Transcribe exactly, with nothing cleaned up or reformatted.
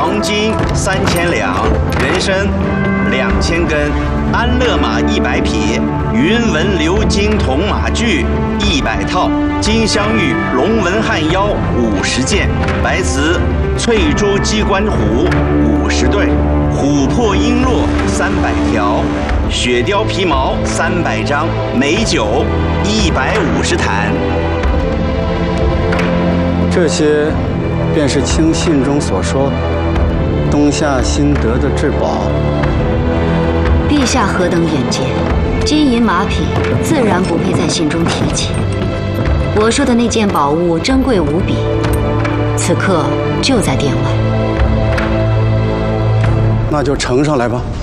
黄金三千两，人参两千根，安乐马一百匹，云纹鎏金铜马具一百套，金镶玉龙纹汉腰五十件，白瓷翠珠鸡冠虎五十对，琥珀璎珞三百条，雪貂皮毛三百张，美酒一百五十坛。 这些便是卿信中所说东夏新得的至宝。 陛下何等眼界，金银马匹自然不配在信中提起。我说的那件宝物珍贵无比，此刻就在殿外。 那就呈上来吧。